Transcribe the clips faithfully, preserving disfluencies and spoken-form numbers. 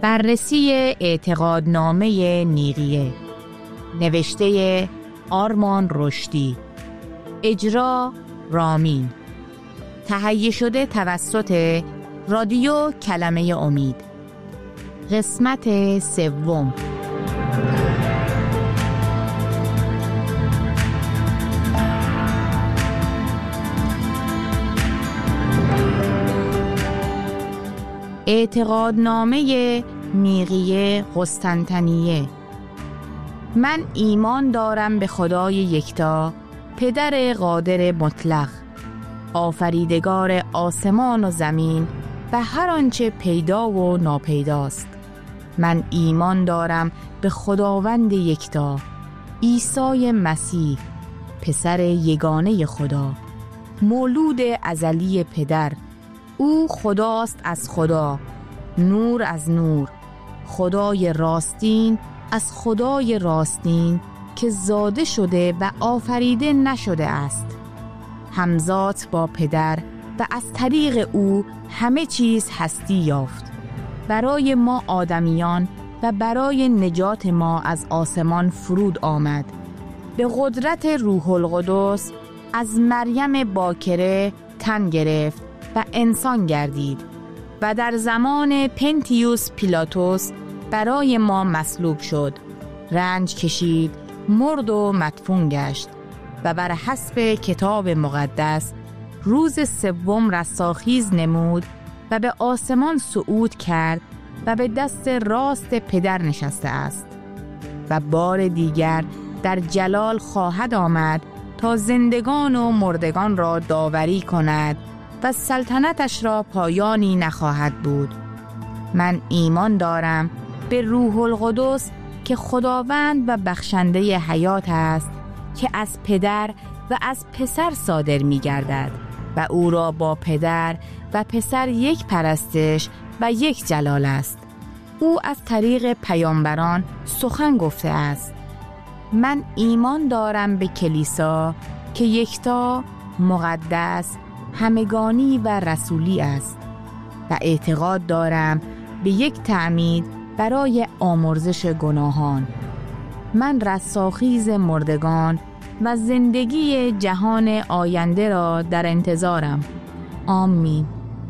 بررسی اعتقادنامه نیقیه، نوشته آرمان رشدی، اجرا رامین، تهیه شده توسط رادیو کلمه امید. قسمت سوم. اعتقادنامه نیقیه قسطنطنیه. من ایمان دارم به خدای یکتا، پدر قادر مطلق، آفریدگار آسمان و زمین و هر آنچه پیدا و ناپیداست. من ایمان دارم به خداوند یکتا، عیسی مسیح، پسر یگانه خدا، مولود ازلی پدر. او خداست از خدا، نور از نور، خدای راستین از خدای راستین که زاده شده و آفریده نشده است، همزاد با پدر و از طریق او همه چیز هستی یافت. برای ما آدمیان و برای نجات ما از آسمان فرود آمد. به قدرت روح القدس از مریم باکره تن گرفت و انسان گردید و در زمان پنتیوس پیلاتوس برای ما مصلوب شد، رنج کشید، مرد و مدفون گشت و بر حسب کتاب مقدس روز سوم رستاخیز نمود و به آسمان صعود کرد و به دست راست پدر نشسته است و بار دیگر در جلال خواهد آمد تا زندگان و مردگان را داوری کند و سلطنتش را پایانی نخواهد بود. من ایمان دارم به روح القدس که خداوند و بخشنده حیات است، که از پدر و از پسر صادر می گردد و او را با پدر و پسر یک پرستش و یک جلال است. او از طریق پیامبران سخن گفته است. من ایمان دارم به کلیسا که یکتا، مقدس، همگانی و رسولی است و اعتقاد دارم به یک تعمید برای آمرزش گناهان. من رستاخیز مردگان و زندگی جهان آینده را در انتظارم. آمین.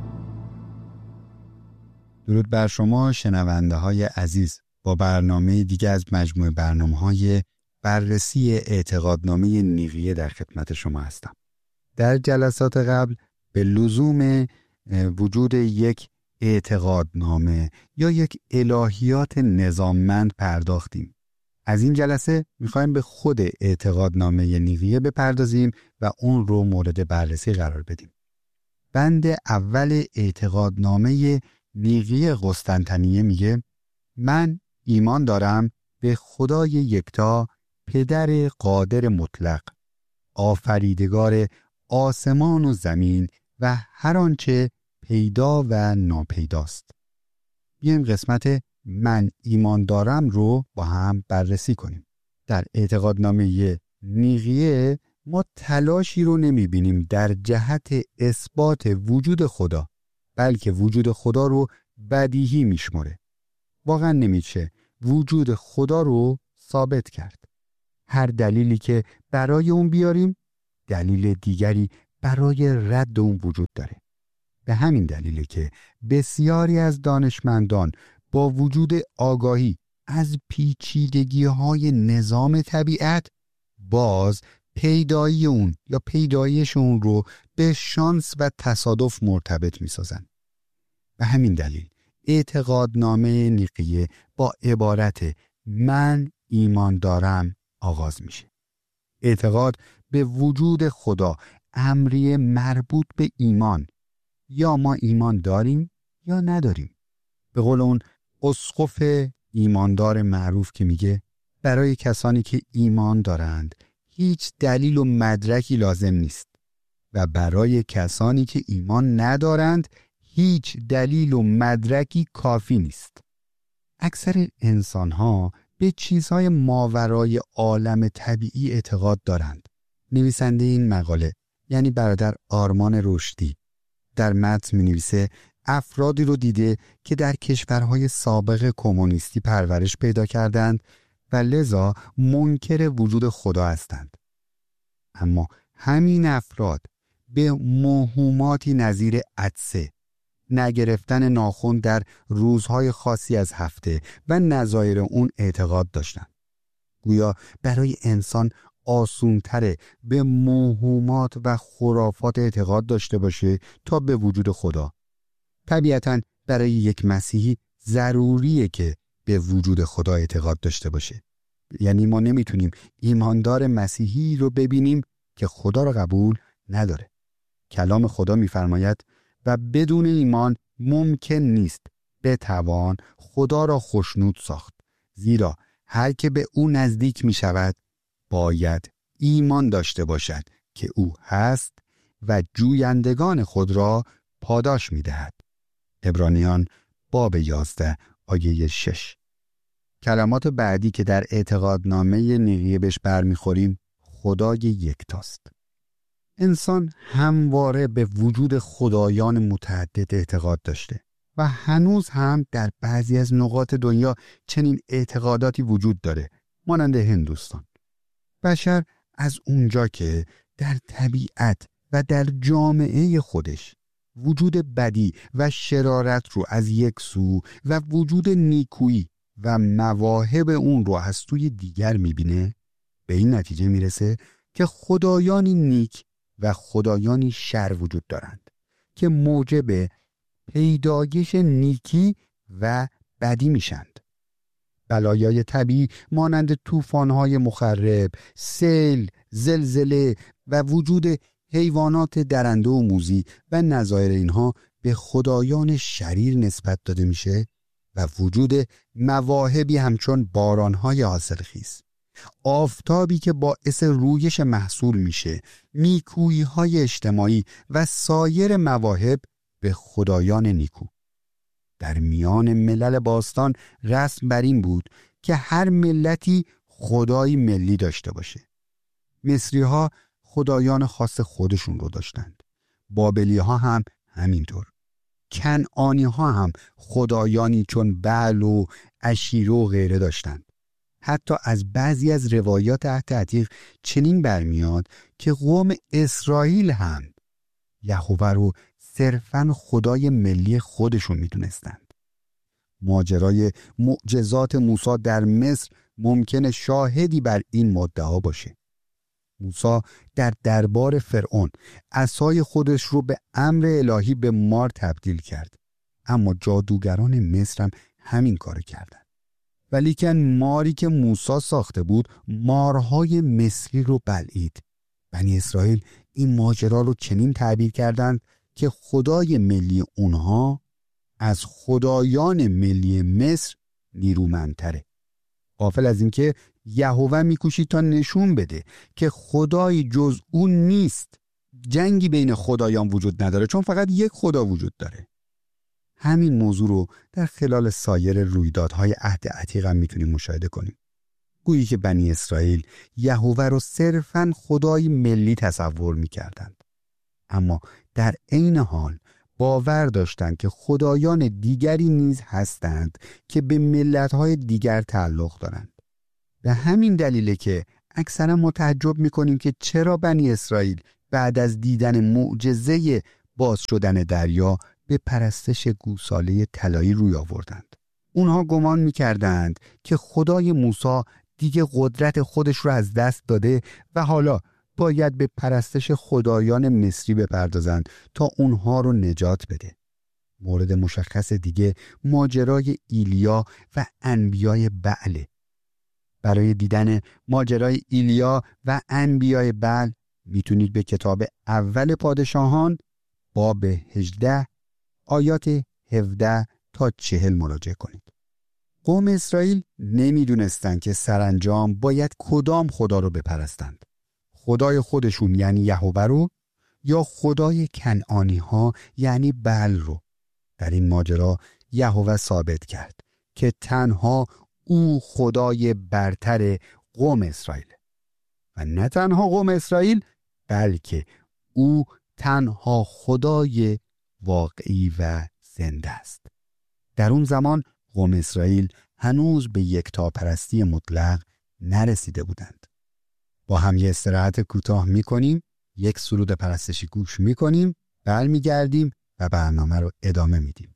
درود بر شما شنونده های عزیز. با برنامه دیگه از مجموعه برنامه های بررسی اعتقادنامه نیقیه در خدمت شما هستم. در جلسات قبل به لزوم وجود یک اعتقادنامه یا یک الهیات نظاممند پرداختیم. از این جلسه میخوایم به خود اعتقادنامه نیقیه بپردازیم و اون رو مورد بررسی قرار بدیم. بند اول اعتقادنامه نیقیه قسطنطنیه میگه: من ایمان دارم به خدای یکتا، پدر قادر مطلق، آفریدگار آسمان و زمین و هر آنچه پیدا و ناپیداست. بیایم قسمت من ایمان دارم رو با هم بررسی کنیم. در اعتقادنامه نیقیه ما تلاشی رو نمی بینیم در جهت اثبات وجود خدا، بلکه وجود خدا رو بدیهی می شماره. واقعا نمیشه وجود خدا رو ثابت کرد. هر دلیلی که برای اون بیاریم، دلیل دیگری برای رد اون وجود داره. به همین دلیله که بسیاری از دانشمندان با وجود آگاهی از پیچیدگی‌های نظام طبیعت، باز پیدایی اون یا پیدایش اون رو به شانس و تصادف مرتبط می‌سازن. به همین دلیل اعتقادنامه نیقیه با عبارت من ایمان دارم آغاز میشه. اعتقاد به وجود خدا امری مربوط به ایمان. یا ما ایمان داریم یا نداریم. به قول اون اسقف ایماندار معروف که میگه برای کسانی که ایمان دارند هیچ دلیل و مدرکی لازم نیست و برای کسانی که ایمان ندارند هیچ دلیل و مدرکی کافی نیست. اکثر انسان‌ها به چیزهای ماورای عالم طبیعی اعتقاد دارند. نویسنده این مقاله یعنی برادر آرمان رشدی در متن می‌نویسه افرادی رو دیده که در کشورهای سابق کمونیستی پرورش پیدا کردند و لذا منکر وجود خدا هستند. اما همین افراد به موهوماتی نظیر عطسه، نگرفتن ناخن در روزهای خاصی از هفته و نظایر اون اعتقاد داشتند. گویا برای انسان آسونتره به موهومات و خرافات اعتقاد داشته باشه تا به وجود خدا. طبیعتاً برای یک مسیحی ضروریه که به وجود خدا اعتقاد داشته باشه. یعنی ما نمیتونیم ایماندار مسیحی رو ببینیم که خدا رو قبول نداره. کلام خدا میفرماید و بدون ایمان ممکن نیست بتوان خدا را خوشنود ساخت، زیرا هر که به او نزدیک می شود باید ایمان داشته باشد که او هست و جویندگان خود را پاداش می دهد. عبرانیان باب یازده آیه شش. کلمات بعدی که در اعتقادنامه نیقیه بهش برمیخوریم خدای یکتاست. انسان همواره به وجود خدایان متعدد اعتقاد داشته و هنوز هم در بعضی از نقاط دنیا چنین اعتقاداتی وجود داره، مانند هندوستان. بشر از اونجا که در طبیعت و در جامعه خودش وجود بدی و شرارت رو از یک سو و وجود نیکویی و مواهب اون رو از سوی دیگر میبینه، به این نتیجه میرسه که خدایانی نیک و خدایانی شر وجود دارند که موجب پیدایش نیکی و بدی میشند. بلایای طبیعی مانند طوفان‌های مخرب، سیل، زلزله و وجود حیوانات درنده و موذی و نظایر اینها به خدایان شریر نسبت داده میشه و وجود مواهبی همچون باران‌های حاصلخیز، آفتابی که باعث رویش محصول میشه، نیکویی‌های اجتماعی و سایر مواهب به خدایان نیکو. در میان ملل باستان رسم بر این بود که هر ملتی خدایی ملی داشته باشه. مصری‌ها خدایان خاص خودشون رو داشتند. بابلی‌ها هم همینطور. کنعانی‌ها هم خدایانی چون بعل و عشیره و غیره داشتند. حتی از بعضی از روایات عهد عتیق چنین برمیاد که قوم اسرائیل هم یهوه رو صرفاً خدای ملی خودشون میدونستند. ماجرای معجزات موسی در مصر ممکنه شاهدی بر این مدعا باشه. موسی در دربار فرعون عصای خودش رو به امر الهی به مار تبدیل کرد، اما جادوگران مصر هم همین کار کردن. ولیکن ماری که موسی ساخته بود مارهای مصری رو بلعید. بنی اسرائیل این ماجرا رو چنین تعبیر کردند که خدای ملی اونها از خدایان ملی مصر نیرومندتره. غافل از این که یهوه میکوشید تا نشون بده که خدایی جز اون نیست. جنگی بین خدایان وجود نداره، چون فقط یک خدا وجود داره. همین موضوع رو در خلال سایر رویدادهای عهد عتیق هم میتونیم مشاهده کنیم. گویی که بنی اسرائیل یهوه رو صرفاً خدای ملی تصور میکردند، اما در عین حال باور داشتند که خدایان دیگری نیز هستند که به ملت‌های دیگر تعلق دارند. به همین دلیله که اکثرا ما تعجب میکنیم که چرا بنی اسرائیل بعد از دیدن معجزه باز شدن دریا به پرستش گوساله طلایی روی آوردند. اونها گمان میکردند که خدای موسی دیگه قدرت خودش رو از دست داده و حالا باید به پرستش خدایان مصری بپردازند تا اونها رو نجات بده. مورد مشخص دیگه ماجرای ایلیا و انبیای بعل. برای دیدن ماجرای ایلیا و انبیای بعل میتونید به کتاب اول پادشاهان باب هجده آیات هفده تا چهل مراجعه کنید. قوم اسرائیل نمیدونستند که سرانجام باید کدام خدا رو بپرستند. خدای خودشون یعنی یهوه رو یا خدای کنعانی ها یعنی بعل رو. در این ماجرا یهوه ثابت کرد که تنها او خدای برتر قوم اسرائیل و نه تنها قوم اسرائیل بلکه او تنها خدای واقعی و زنده است. در اون زمان قوم اسرائیل هنوز به یکتاپرستی مطلق نرسیده بودند. با هم یه استراحت کوتاه می‌کنیم، یک سرود پرستشی گوش می‌کنیم، برمیگردیم و برنامه رو ادامه میدیم.